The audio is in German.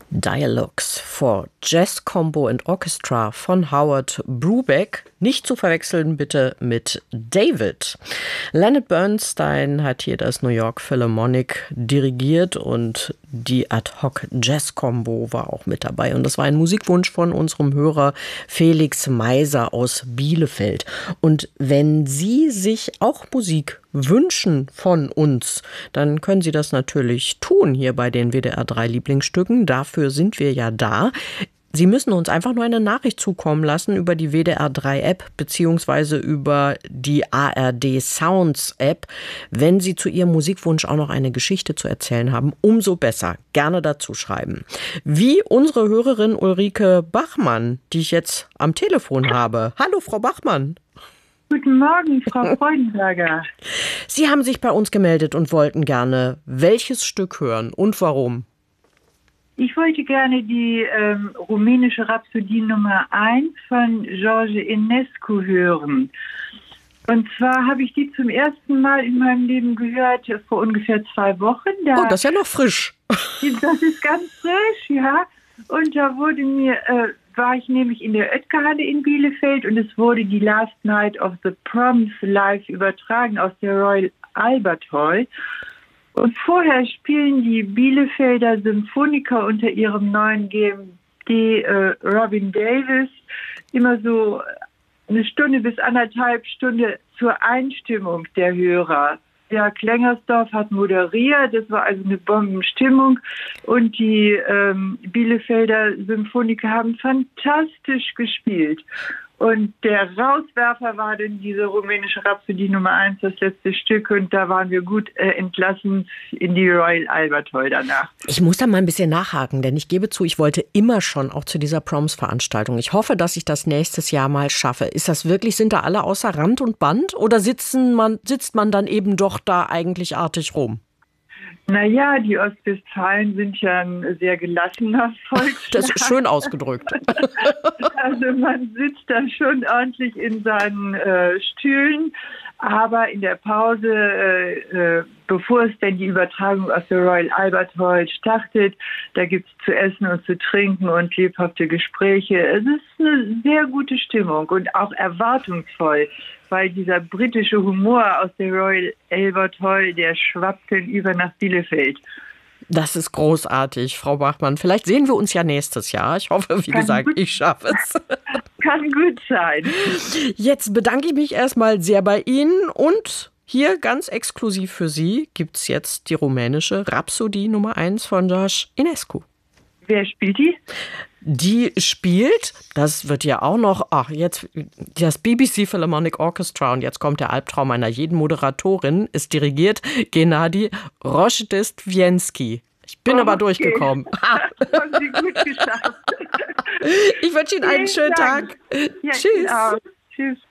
Dialogues for Jazz Combo and Orchestra von Howard Brubeck. Nicht zu verwechseln bitte mit David. Leonard Bernstein hat hier das New York Philharmonic dirigiert und die Ad-Hoc Jazz Combo war auch mit dabei. Und das war ein Musikwunsch von unserem Hörer Felix Meiser aus Bielefeld. Und wenn Sie sich auch Musik wünschen von uns, dann können Sie das natürlich tun hier bei den WDR 3 Lieblingsstücken. Dafür sind wir ja da. Sie müssen uns einfach nur eine Nachricht zukommen lassen über die WDR 3 App beziehungsweise über die ARD Sounds App. Wenn Sie zu Ihrem Musikwunsch auch noch eine Geschichte zu erzählen haben, umso besser. Gerne dazu schreiben. Wie unsere Hörerin Ulrike Bachmann, die ich jetzt am Telefon habe. Hallo, Frau Bachmann. Guten Morgen, Frau Freudenberger. Sie haben sich bei uns gemeldet und wollten gerne welches Stück hören und warum? Ich wollte gerne die rumänische Rhapsodie Nummer 1 von George Enescu hören. Und zwar habe ich die zum ersten Mal in meinem Leben gehört vor ungefähr 2 Wochen. Das ist ja noch frisch. Das ist ganz frisch, ja. Und da war ich nämlich in der Oetker-Halle in Bielefeld und es wurde die Last Night of the Proms live übertragen aus der Royal Albert Hall. Und vorher spielen die Bielefelder Symphoniker unter ihrem neuen GMD Robin Davis immer so 1 Stunde bis 1,5 Stunden zur Einstimmung der Hörer. Ja, Klengersdorf hat moderiert, das war also eine Bombenstimmung und die Bielefelder Symphoniker haben fantastisch gespielt. Und der Rauswerfer war dann diese rumänische Rhapsodie Nummer 1, das letzte Stück. Und da waren wir gut entlassen in die Royal Albert Hall danach. Ich muss da mal ein bisschen nachhaken, denn ich gebe zu, ich wollte immer schon auch zu dieser Proms-Veranstaltung. Ich hoffe, dass ich das nächstes Jahr mal schaffe. Ist das wirklich, sind da alle außer Rand und Band oder sitzt man dann eben doch da eigentlich artig rum? Naja, die Ostwestfalen sind ja ein sehr gelassener Volksschlag. Das ist schön ausgedrückt. Also man sitzt da schon ordentlich in seinen Stühlen, aber in der Pause, bevor es denn die Übertragung aus der Royal Albert Hall startet, da gibt es zu essen und zu trinken und lebhafte Gespräche. Es ist eine sehr gute Stimmung und auch erwartungsvoll, weil dieser britische Humor aus der Royal Albert Hall, der schwappt dann über nach Bielefeld. Das ist großartig, Frau Bachmann. Vielleicht sehen wir uns ja nächstes Jahr. Ich hoffe, wie gesagt, ich schaffe es. Kann gut sein. Jetzt bedanke ich mich erstmal sehr bei Ihnen und hier ganz exklusiv für Sie gibt es jetzt die rumänische Rhapsodie Nummer 1 von George Enescu. Wer spielt die? Die spielt, das wird ja auch noch, jetzt das BBC Philharmonic Orchestra und jetzt kommt der Albtraum einer jeden Moderatorin, ist dirigiert Gennady Rozhdestwienski. Ich bin aber durchgekommen. Haben Sie gut geschafft. Ich wünsche Ihnen einen schönen Tag. Ja, Tschüss. Tschüss.